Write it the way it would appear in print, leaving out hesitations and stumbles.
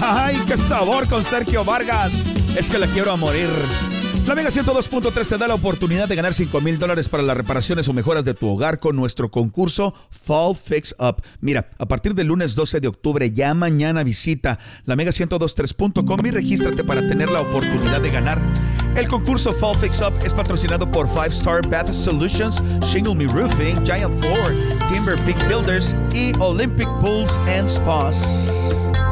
¡Ay, qué sabor con Sergio Vargas! Es que la quiero a morir. La Mega 102.3 te da la oportunidad de ganar $5,000 para las reparaciones o mejoras de tu hogar con nuestro concurso Fall Fix Up. Mira, a partir del lunes 12 de octubre, ya mañana visita la mega1023.com y regístrate para tener la oportunidad de ganar. El concurso Fall Fix Up es patrocinado por 5 Star Bath Solutions, Shingle Me Roofing, Giant Floor, Timber Peak Builders y Olympic Pools and Spas.